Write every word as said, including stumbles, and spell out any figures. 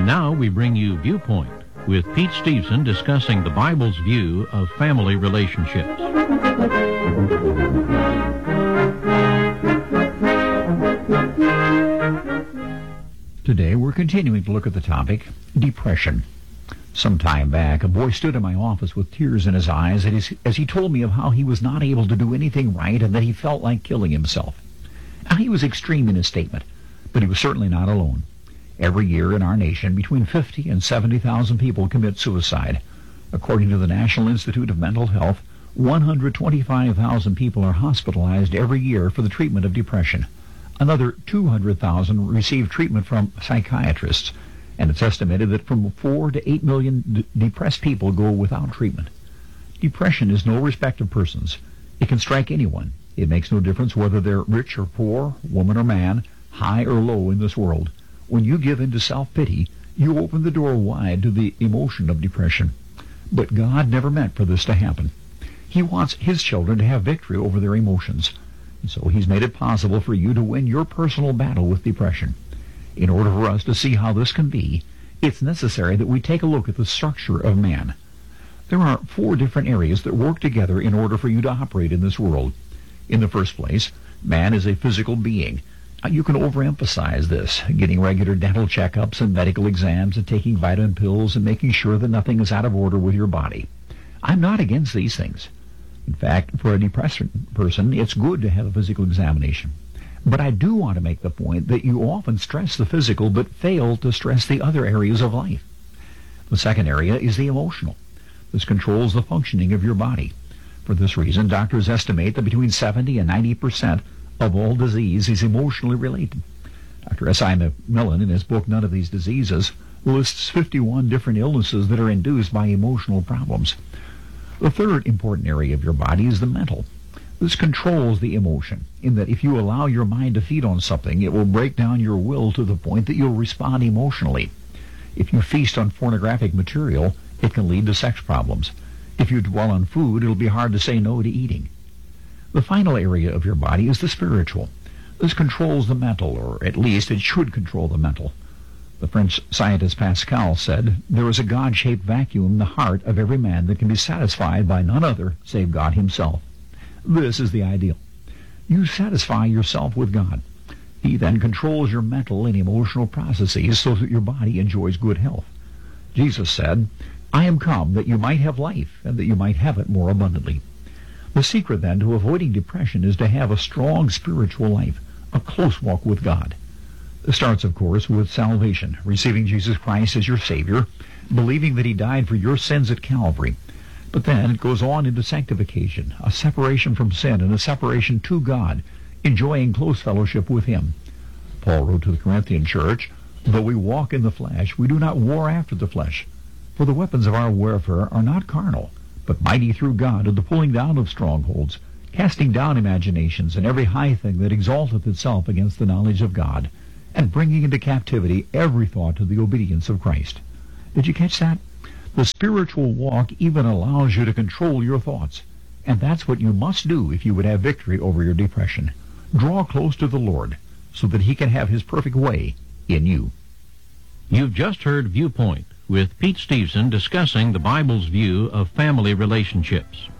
And now we bring you Viewpoint with Pete Stevenson discussing the Bible's view of family relationships. Today we're continuing to look at the topic, depression. Some time back, a boy stood in my office with tears in his eyes as he told me of how he was not able to do anything right and that he felt like killing himself. Now, he was extreme in his statement, but he was certainly not alone. Every year in our nation, between fifty and seventy thousand people commit suicide. According to the National Institute of Mental Health, one hundred twenty-five thousand people are hospitalized every year for the treatment of depression. Another two hundred thousand receive treatment from psychiatrists, and it's estimated that from four to eight million d- depressed people go without treatment. Depression is no respect of persons. It can strike anyone. It makes no difference whether they're rich or poor, woman or man, high or low in this world. When you give in to self-pity, you open the door wide to the emotion of depression. But God never meant for this to happen. He wants His children to have victory over their emotions. And so He's made it possible for you to win your personal battle with depression. In order for us to see how this can be, it's necessary that we take a look at the structure of man. There are four different areas that work together in order for you to operate in this world. In the first place, man is a physical being. You can overemphasize this, getting regular dental checkups and medical exams and taking vitamin pills and making sure that nothing is out of order with your body. I'm not against these things. In fact, for a depressed person, it's good to have a physical examination. But I do want to make the point that you often stress the physical but fail to stress the other areas of life. The second area is the emotional. This controls the functioning of your body. For this reason, doctors estimate that between seventy and ninety percent of all disease is emotionally related. Doctor S I McMillan, in his book None of These Diseases, lists fifty-one different illnesses that are induced by emotional problems. The third important area of your body is the mental. This controls the emotion, in that if you allow your mind to feed on something, it will break down your will to the point that you'll respond emotionally. If you feast on pornographic material, it can lead to sex problems. If you dwell on food, it'll be hard to say no to eating. The final area of your body is the spiritual. This controls the mental, or at least it should control the mental. The French scientist Pascal said, "There is a God-shaped vacuum in the heart of every man that can be satisfied by none other save God Himself." This is the ideal. You satisfy yourself with God. He then controls your mental and emotional processes so that your body enjoys good health. Jesus said, "I am come that you might have life, and that you might have it more abundantly." The secret, then, to avoiding depression is to have a strong spiritual life, a close walk with God. It starts, of course, with salvation, receiving Jesus Christ as your Savior, believing that He died for your sins at Calvary. But then it goes on into sanctification, a separation from sin and a separation to God, enjoying close fellowship with Him. Paul wrote to the Corinthian church, "Though we walk in the flesh, we do not war after the flesh. For the weapons of our warfare are not carnal, but mighty through God to the pulling down of strongholds, casting down imaginations and every high thing that exalteth itself against the knowledge of God, and bringing into captivity every thought to the obedience of Christ." Did you catch that? The spiritual walk even allows you to control your thoughts, and that's what you must do if you would have victory over your depression. Draw close to the Lord so that He can have His perfect way in you. You've just heard Viewpoint with Pete Stevenson discussing the Bible's view of family relationships.